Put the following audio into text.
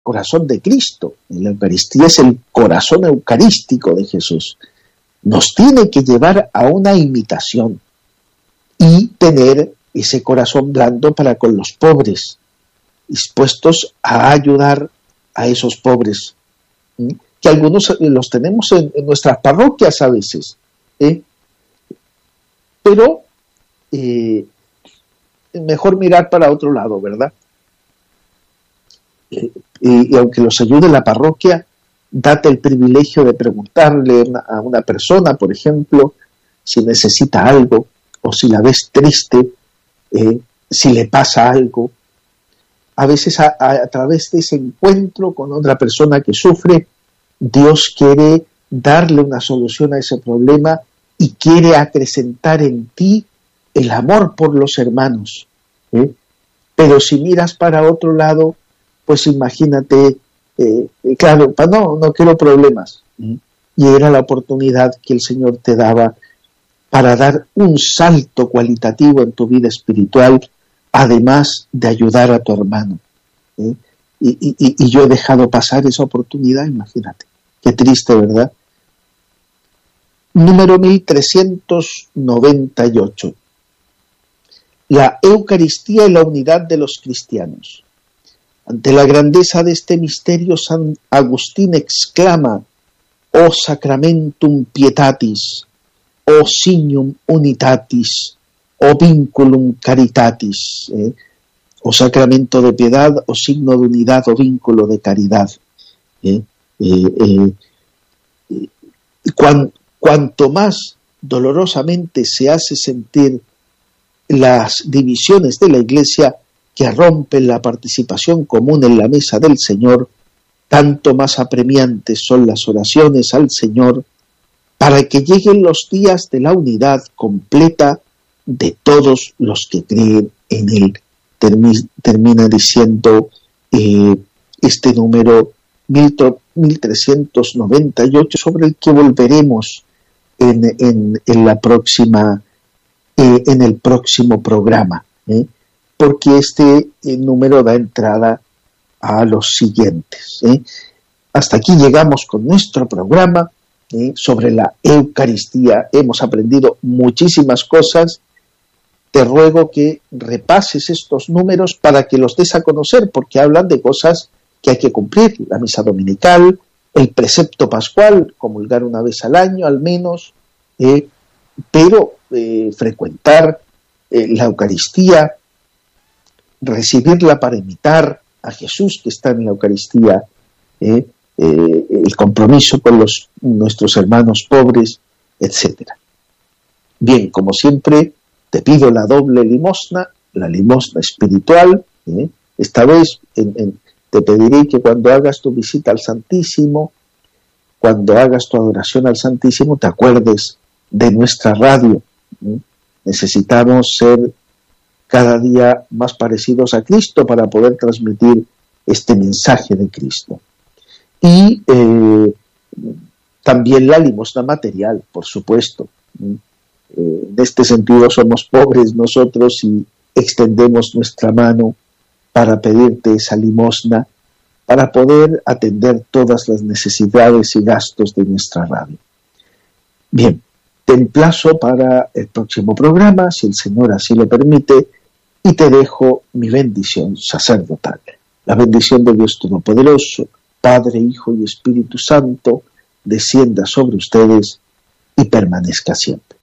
corazón de Cristo. La Eucaristía es el corazón eucarístico de Jesús. Nos tiene que llevar a una imitación y tener ese corazón blando para con los pobres, dispuestos a ayudar a esos pobres, que algunos los tenemos en nuestras parroquias a veces, pero mejor mirar para otro lado, ¿verdad? Y aunque los ayude la parroquia, date el privilegio de preguntarle a una persona, por ejemplo, si necesita algo, o si la ves triste, si le pasa algo. A veces a través de ese encuentro con otra persona que sufre, Dios quiere darle una solución a ese problema y quiere acrecentar en ti el amor por los hermanos. Pero si miras para otro lado, pues imagínate, claro, no quiero problemas. Y era la oportunidad que el Señor te daba para dar un salto cualitativo en tu vida espiritual, además de ayudar a tu hermano. Y yo he dejado pasar esa oportunidad, imagínate. Qué triste, ¿verdad? Número 1398. La Eucaristía y la unidad de los cristianos. Ante la grandeza de este misterio, San Agustín exclama: «O sacramentum pietatis, o signum unitatis, o vinculum caritatis», o sacramento de piedad, o signo de unidad, o vínculo de caridad. Cuanto más dolorosamente se hace sentir las divisiones de la Iglesia que rompen la participación común en la mesa del Señor, tanto más apremiantes son las oraciones al Señor para que lleguen los días de la unidad completa de todos los que creen en Él. Termina diciendo este número 1398, sobre el que volveremos en el próximo programa, porque este número da entrada a los siguientes. Hasta aquí llegamos con nuestro programa sobre la Eucaristía. Hemos aprendido muchísimas cosas. Te ruego que repases estos números para que los des a conocer, porque hablan de cosas que hay que cumplir: la misa dominical, el precepto pascual, comulgar una vez al año al menos, pero frecuentar la Eucaristía, recibirla para imitar a Jesús que está en la Eucaristía, el compromiso con nuestros hermanos pobres, etc. Bien, como siempre, te pido la doble limosna, la limosna espiritual. Esta vez te pediré que cuando hagas tu visita al Santísimo, cuando hagas tu adoración al Santísimo, te acuerdes de nuestra radio. Necesitamos ser cada día más parecidos a Cristo para poder transmitir este mensaje de Cristo. Y también la limosna material, por supuesto. En este sentido somos pobres nosotros y extendemos nuestra mano para pedirte esa limosna, para poder atender todas las necesidades y gastos de nuestra radio. Bien, te emplazo para el próximo programa, si el Señor así lo permite, y te dejo mi bendición sacerdotal. La bendición de Dios Todopoderoso, Padre, Hijo y Espíritu Santo, descienda sobre ustedes y permanezca siempre.